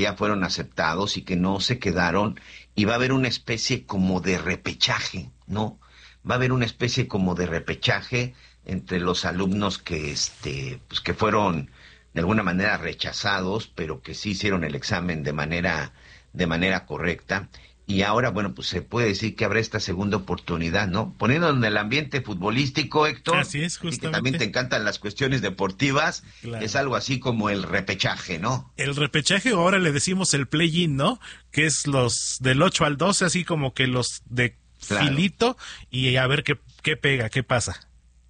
ya fueron aceptados y que no se quedaron, y va a haber una especie como de repechaje, ¿no? Va a haber una especie como de repechaje entre los alumnos que, pues que fueron de alguna manera rechazados, pero que sí hicieron el examen de manera correcta. Y ahora, bueno, pues se puede decir que habrá esta segunda oportunidad, ¿no? Poniendo en el ambiente futbolístico, Héctor, Así es, a ti que también te justamente. encantan las cuestiones deportivas, es Claro. algo así como el repechaje, ¿no? El repechaje, o ahora le decimos el play-in, ¿no? Que es los del 8 al 12, así como que los de Claro. filito, y a ver qué pega, qué pasa.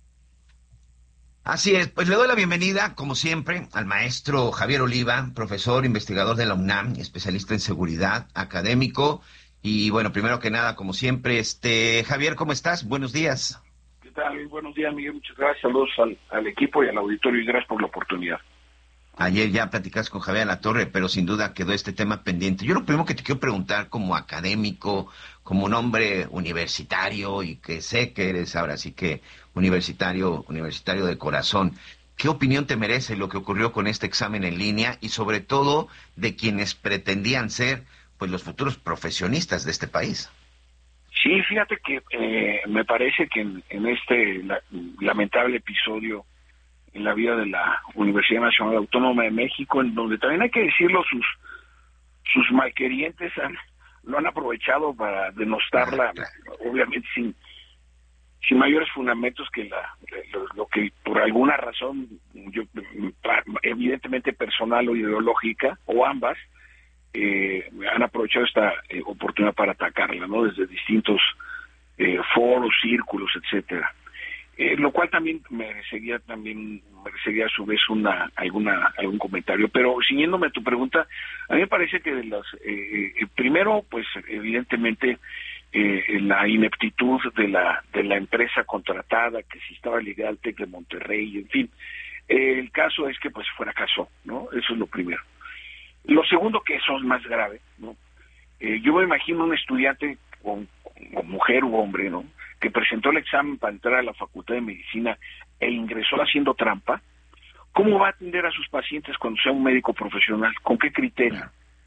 Así es, pues le doy la bienvenida, como siempre, al maestro Javier Oliva, profesor, investigador de la UNAM, especialista en seguridad, académico. Y bueno, primero que nada, como siempre, Javier, ¿cómo estás? Buenos días. ¿Qué tal? Buenos días, Miguel. Muchas gracias. Saludos al equipo y al auditorio y gracias por la oportunidad. Ayer ya platicas con Javier Alatorre, pero sin duda quedó este tema pendiente. Yo lo primero que te quiero preguntar como académico, como un hombre universitario y que sé que eres ahora sí que universitario de corazón, ¿qué opinión te merece lo que ocurrió con este examen en línea y sobre todo de quienes pretendían ser pues los futuros profesionistas de este país? Sí, fíjate que me parece que en este lamentable episodio en la vida de la Universidad Nacional Autónoma de México, en donde también hay que decirlo, sus malquerientes lo han aprovechado para Claro, denostarla, claro. obviamente sin mayores fundamentos que lo que por alguna razón, evidentemente personal o ideológica, o ambas, han aprovechado esta oportunidad para atacarla, ¿no? Desde distintos foros, círculos, etcétera. Lo cual también merecería a su vez algún comentario. Pero siguiéndome a tu pregunta, a mí me parece que primero, pues evidentemente la ineptitud de la empresa contratada, que si estaba ligada al TEC de Monterrey, en fin. El caso es que pues fracasó, ¿no? Eso es lo primero. Lo segundo, que eso es más grave, ¿no? Yo me imagino un estudiante, o mujer u hombre, ¿no?, que presentó el examen para entrar a la Facultad de Medicina e ingresó haciendo trampa. ¿Cómo va a atender a sus pacientes cuando sea un médico profesional? ¿Con qué criterio?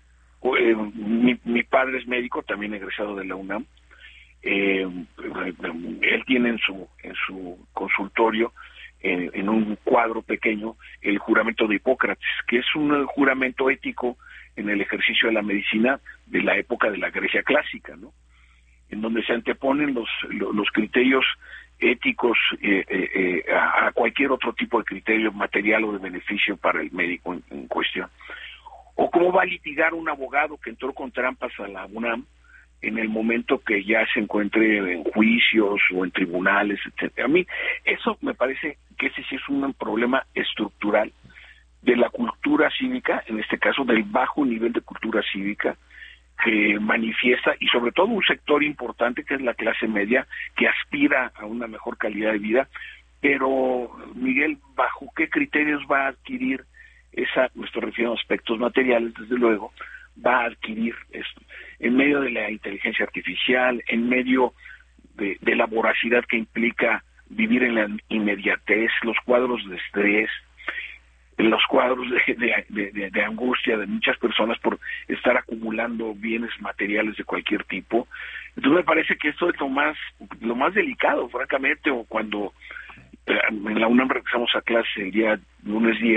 Mi padre es médico, también egresado de la UNAM. Él tiene en su consultorio, en un cuadro pequeño, el juramento de Hipócrates, que es un juramento ético en el ejercicio de la medicina de la época de la Grecia clásica, ¿no?, en donde se anteponen los criterios éticos a cualquier otro tipo de criterio material o de beneficio para el médico en cuestión. ¿O cómo va a litigar un abogado que entró con trampas a la UNAM en el momento que ya se encuentre en juicios o en tribunales, etcétera? A mí eso me parece que ese sí es un problema estructural de la cultura cívica, en este caso del bajo nivel de cultura cívica, que manifiesta, y sobre todo un sector importante que es la clase media, que aspira a una mejor calidad de vida. Pero, Miguel, ¿bajo qué criterios va a adquirir me estoy refiriendo a aspectos materiales, desde luego, va a adquirir esto? En medio de la inteligencia artificial, en medio de la voracidad que implica vivir en la inmediatez, los cuadros de estrés, los cuadros de angustia de muchas personas por estar acumulando bienes materiales de cualquier tipo. Entonces me parece que esto es lo más delicado, francamente. O cuando en la UNAM regresamos a clase el día lunes 10,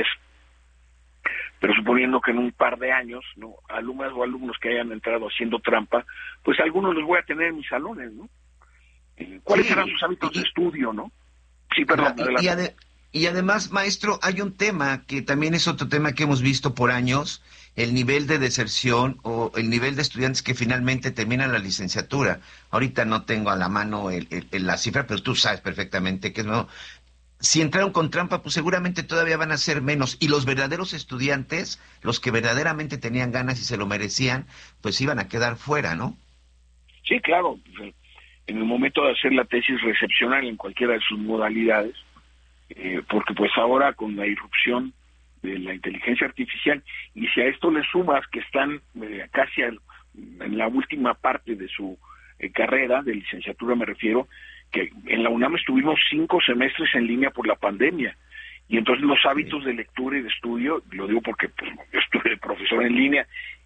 pero suponiendo que en un par de años, ¿no?, alumnas o alumnos que hayan entrado haciendo trampa, pues algunos los voy a tener en mis salones, ¿no? ¿Cuáles serán Sí, sus hábitos de estudio, no? Sí, claro, perdón, adelante. y además, maestro, hay un tema que también es otro tema que hemos visto por años, el nivel de deserción o el nivel de estudiantes que finalmente terminan la licenciatura. Ahorita no tengo a la mano la cifra, pero tú sabes perfectamente que no. Si entraron con trampa, pues seguramente todavía van a ser menos. Y los verdaderos estudiantes, los que verdaderamente tenían ganas y se lo merecían, pues iban a quedar fuera, ¿no? Sí, claro. En el momento de hacer la tesis recepcional en cualquiera de sus modalidades, porque pues ahora con la irrupción de la inteligencia artificial, y si a esto le sumas que están casi en la última parte de su carrera, de licenciatura me refiero, que en la UNAM estuvimos 5 semestres en línea por la pandemia, Y entonces los hábitos de lectura y de estudio, lo digo porque pues, yo estuve de profesor en línea